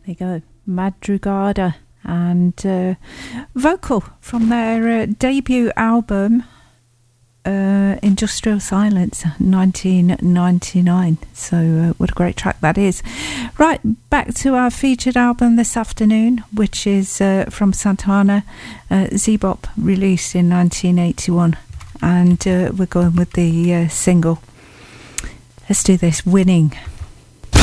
you go, Madrugada, and vocal from their debut album, Industrial Silence, 1999. So what a great track that is. Right, back to our featured album this afternoon, which is from Santana, Zebop, released in 1981, and we're going with the single. Let's do this, Winning.